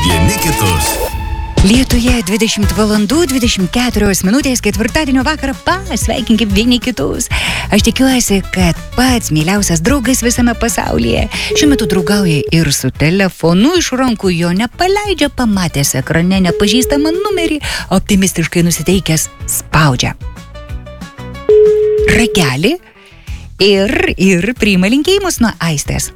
vieni kitus. Lietuje 20 valandų 24 minutės ketvirtadienio vakarą pasveikinkim vieni kitus. Aš tikiuosi, kad pats myliausias draugas visame pasaulyje šiuo metu draugauja ir su telefonu iš rankų, jo nepaleidžia, pamatęs ekrane nepažįstamą numerį, optimistiškai nusiteikęs spaudžia ragelį ir priima linkėjimus nuo Aistės.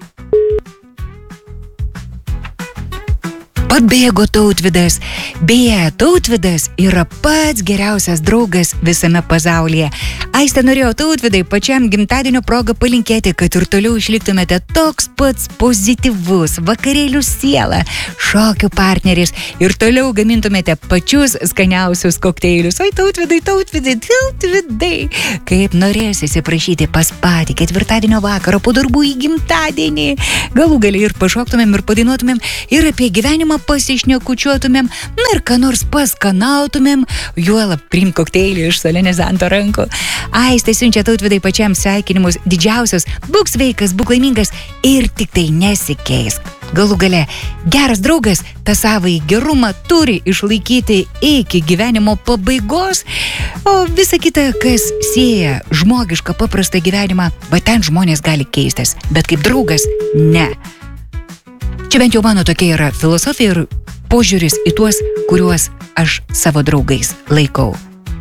Pabėgo Tautvydas. Beje, Tautvydas yra pats geriausias draugas visame pasaulyje. Aistė norėjo Tautvydai pačiam gimtadienio progą palinkėti, kad ir toliau išliktumėte toks pats pozityvus, vakarėlių siela, šokių partneris ir toliau gamintumėte pačius skaniausius kokteilius. Oi, Tautvydai, kaip norės įsiprašyti pas patį ketvirtadienio vakarą po darbų į gimtadienį. Galų gali ir pašoktumėm ir padainuotumėm ir apie gyvenimą pasišnekučiuotumėm, na ir ką nors paskanautumėm, juolab priimk kokteilį iš solenizanto rankų. Aistė siunčia Tautvydai pačiam sveikinimus didžiausios, būk sveikas, būk laimingas ir tik tai nesikeisk. Galų gale, geras draugas tą savąjį gerumą turi išlaikyti iki gyvenimo pabaigos, o visa kita, kas sieja žmogišką paprastą gyvenimą, va ten žmonės gali keistis, bet kaip draugas, ne. Čia bent jau mano tokia yra filosofija ir požiūris į tuos, kuriuos aš savo draugais laikau.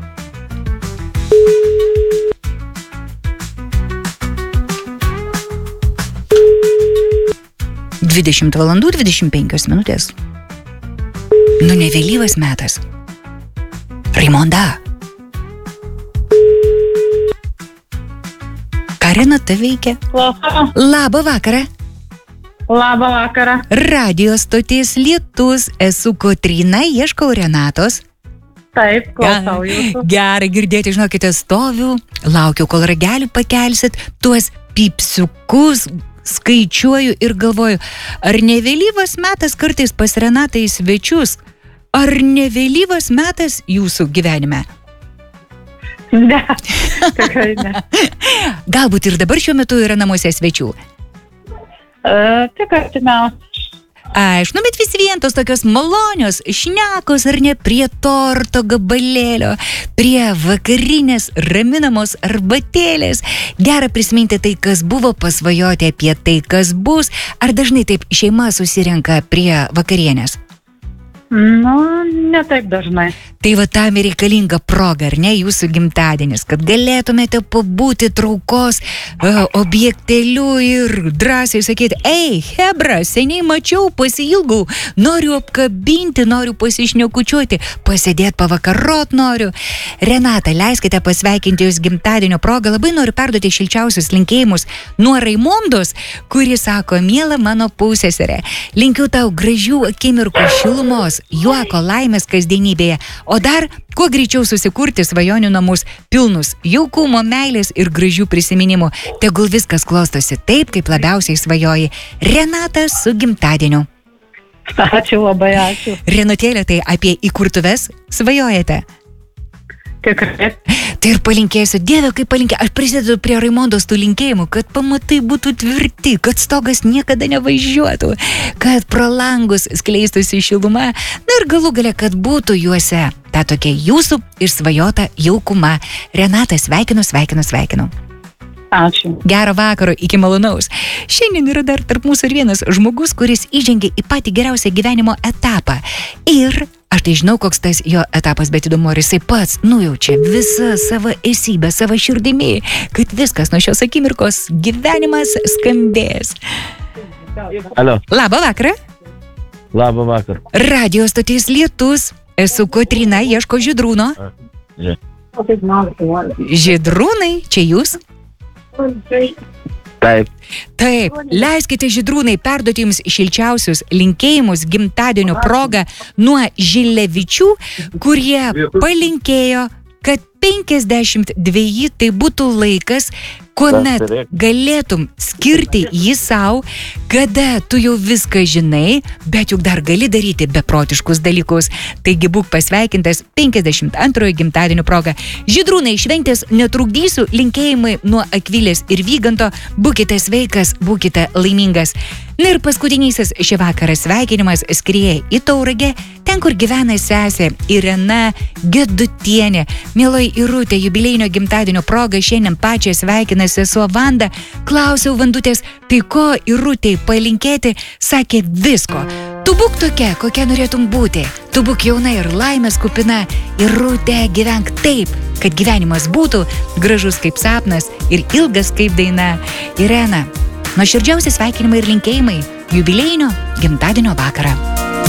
(20 valandų 25 minutės). Nu nevėlyvas metas. Raimonda. Ką Renata veikia? Labą vakarą. Labą vakarą. Radio stotis Lietus, esu Kotryna, ieškau Renatos. Taip, klausau jūsų. Gerai girdėti, žinokite, stoviu, laukiu, kol ragelį pakelsit, tuos pipsiukus skaičiuoju ir galvoju, ar nevėlyvas metas kartais pas Renatą į svečius, ar nevėlyvas metas jūsų gyvenime? Ne, tikrai ne. Galbūt ir dabar šiuo metu yra namuose svečių. Tik artimiausiai. Aš, bet vis vien tos tokios malonios šnekos, ar ne, prie torto gabalėlio, prie vakarinės raminamos arbatėlės. Gera prisiminti tai, kas buvo, pasvajoti apie tai, kas bus, ar dažnai taip šeima susirenka prie vakarienės? Nu, ne taip dažnai. Tai va tam ir reikalinga proga, ar ne, jūsų gimtadienis, kad galėtumėte pabūti traukos objekteliu ir drąsiai sakyti, ei, hebra, seniai mačiau, pasiilgau, noriu apkabinti, noriu pasišnekučiuoti, pasėdėti, pavakarot noriu. Renata, leiskite pasveikinti jūs gimtadienio progą, labai noriu perduoti šilčiausius linkėjimus nuo Raimondos, kuri sako, miela mano pusseserė, linkiu tau gražių akimirkų šilumos, juoko, laimės kasdienybėje, o dar kuo greičiau susikurti svajonių namus, pilnus jaukumo, meilės ir gražių prisiminimų. Tegul viskas klostosi taip, kaip labiausiai svajoji. Renata, su gimtadieniu. Ačiū, labai ačiū. Renatėlė, tai apie įkurtuves svajojate? Tikrai. Tai ir palinkėsiu, Dieve, kaip palinkė, aš prisidedu prie Raimondos tų linkėjimų, kad pamatai būtų tvirti, kad stogas niekada nevažiuotų, kad pro langus skleistųsi šiluma, na ir galų gale, kad būtų juose ta tokia jūsų išsvajota jaukuma. Renata, sveikinu. Ačiū. Gero vakaro, iki malonaus. Šiandien yra dar tarp mūsų ir vienas žmogus, kuris įžengė į patį geriausią gyvenimo etapą. Ir aš tai žinau, koks tas jo etapas, bet įdomu, ar jisai pats nujaučia visą savo esybę, savo širdimi, kad viskas nuo šios akimirkos gyvenimas skambės. Alio. Labą vakarą. Labą vakarą. Radio stotis Lietus. Esu Kotryna, ieško Žydrūno. Žydrūnai, čia jūs? Taip. Taip, leiskite Žydrūnai perduoti jums šilčiausius linkėjimus gimtadienio progą nuo Žilevičių, kurie palinkėjo, kad 52 tai būtų laikas, kuomet galėtum skirti jį savo, kada tu jau viską žinai, bet juk dar gali daryti beprotiškus dalykus. Taigi būk pasveikintas 52 gimtadienio proga. Žydrūnai, šventės netrukdysiu, linkėjimai nuo Akvilės ir Vyganto, būkite sveikas, būkite laimingas. Na ir paskutinysis šį vakarą sveikinimas skrieja į Tauragę, ten, kur gyvena sesė Irena Gedutienė. Mieloji Irutė, jubiliejinio gimtadienio proga šiandien pačią sveikina sesuo Vanda. Klausiau Vandutės, tai ko Irutei palinkėti, sakė visko. Tu būk tokia, kokia norėtum būti. Tu būk jauna ir laimės kupina. Irutė, gyvenk taip, kad gyvenimas būtų gražus kaip sapnas ir ilgas kaip daina. Irena, nuoširdžiausi sveikinimai ir linkėjimai jubiliejinio gimtadienio vakarą.